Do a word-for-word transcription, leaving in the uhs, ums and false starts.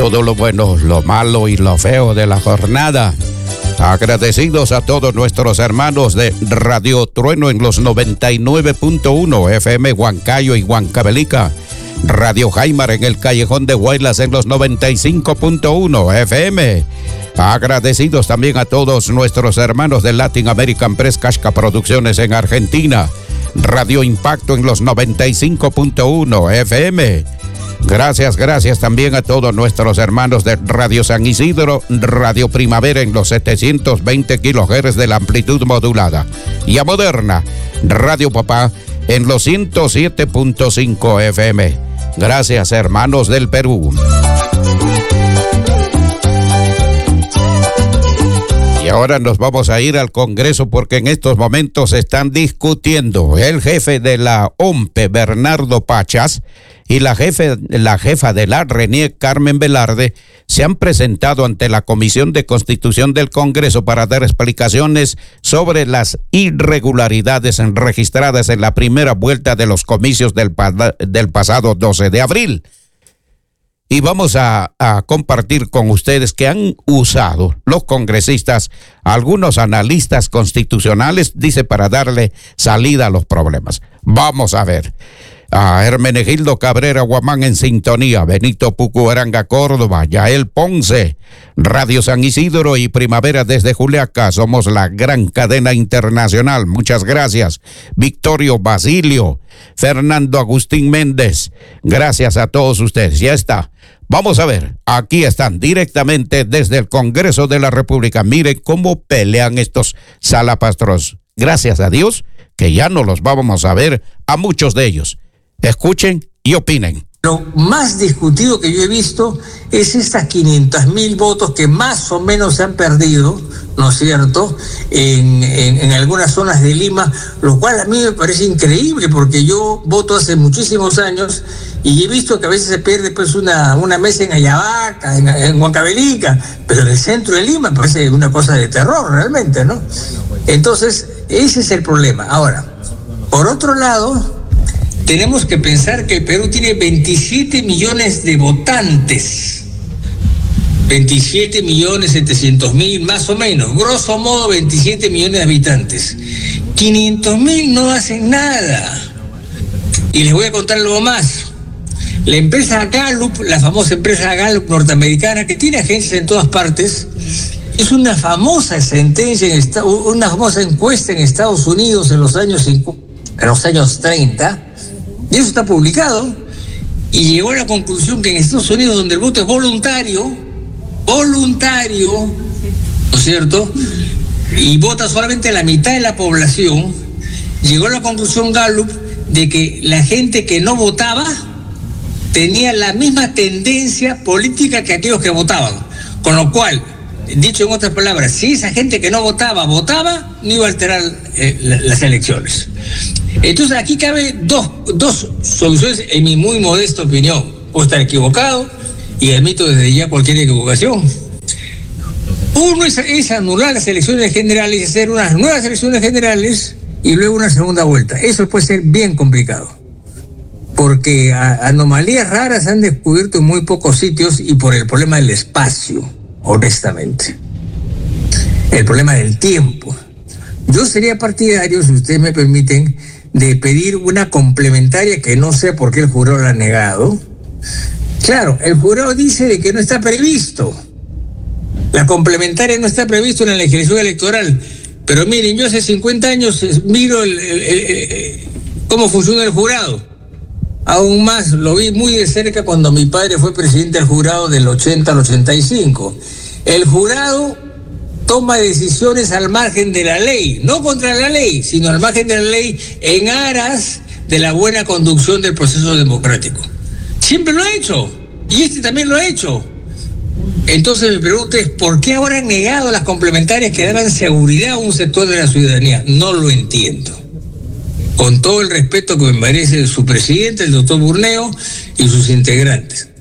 todo lo bueno, lo malo y lo feo de la jornada. Agradecidos a todos nuestros hermanos de Radio Trueno en los noventa y nueve punto uno F M Huancayo y Huancavelica. Radio Jaimar en el Callejón de Huaylas en los noventa y cinco punto uno F M. Agradecidos también a todos nuestros hermanos de Latin American Press Casca Producciones en Argentina. Radio Impacto en los noventa y cinco punto uno F M. Gracias, gracias también a todos nuestros hermanos de Radio San Isidro, Radio Primavera en los setecientos veinte kilohertz de la amplitud modulada. Y a Moderna, Radio Papá en los ciento siete punto cinco F M. Gracias, hermanos del Perú. Y ahora nos vamos a ir al Congreso porque en estos momentos están discutiendo el jefe de la O M P E, Bernardo Pachas, y la, jefe, la jefa de la RENIEC, Carmen Velarde, se han presentado ante la Comisión de Constitución del Congreso para dar explicaciones sobre las irregularidades registradas en la primera vuelta de los comicios del, del pasado doce de abril. Y vamos a, a compartir con ustedes que han usado los congresistas, algunos analistas constitucionales, dice, para darle salida a los problemas. Vamos a ver. A Hermenegildo Cabrera Guamán en sintonía, Benito Pucuaranga Córdoba, Yael Ponce, Radio San Isidro y Primavera desde Juliaca. Somos la gran cadena internacional. Muchas gracias. Victorio Basilio, Fernando Agustín Méndez. Gracias a todos ustedes. Ya está. Vamos a ver, aquí están directamente desde el Congreso de la República. Miren cómo pelean estos salapastros. Gracias a Dios que ya no los vamos a ver a muchos de ellos. Escuchen y opinen. Lo más discutido que yo he visto es estas quinientos mil votos que más o menos se han perdido, ¿no es cierto?, en, en, en algunas zonas de Lima, lo cual a mí me parece increíble porque yo voto hace muchísimos años y he visto que a veces se pierde pues una, una mesa en Ayabaca, en, en Huancavelica, pero en el centro de Lima parece una cosa de terror realmente, ¿no? Entonces, ese es el problema. Ahora, por otro lado, tenemos que pensar que el Perú tiene veintisiete millones de votantes. veintisiete millones setecientos mil, más o menos. Grosso modo, veintisiete millones de habitantes. quinientos mil no hacen nada. Y les voy a contar algo más. La empresa Gallup, la famosa empresa Gallup norteamericana, que tiene agencias en todas partes, es una famosa sentencia, en esta, una famosa encuesta en Estados Unidos en los años, en los años treinta, y eso está publicado, y llegó a la conclusión que en Estados Unidos, donde el voto es voluntario, voluntario, ¿no es cierto?, y vota solamente la mitad de la población, llegó a la conclusión Gallup de que la gente que no votaba tenía la misma tendencia política que aquellos que votaban, con lo cual, dicho en otras palabras, si esa gente que no votaba, votaba, no iba a alterar eh, las elecciones. Entonces aquí cabe dos, dos soluciones en mi muy modesta opinión. Puedo estar equivocado y admito desde ya cualquier equivocación. Uno es, es anular las elecciones generales y hacer unas nuevas elecciones generales y luego una segunda vuelta. Eso puede ser bien complicado, porque a, anomalías raras se han descubierto en muy pocos sitios y por el problema del espacio, honestamente. El problema del tiempo. Yo sería partidario, si ustedes me permiten, de pedir una complementaria que no sé por qué el jurado la ha negado. Claro, el jurado dice de que no está previsto. La complementaria no está previsto en la legislación electoral. Pero miren, yo hace cincuenta años miro el, el, el, el, cómo funciona el jurado. Aún más, lo vi muy de cerca cuando mi padre fue presidente del jurado del ochenta al ochenta y cinco. El jurado toma decisiones al margen de la ley, no contra la ley, sino al margen de la ley en aras de la buena conducción del proceso democrático. Siempre lo ha hecho, y este también lo ha hecho. Entonces mi pregunta es, ¿por qué ahora han negado las complementarias que daban seguridad a un sector de la ciudadanía? No lo entiendo. Con todo el respeto que me merece su presidente, el doctor Burneo, y sus integrantes.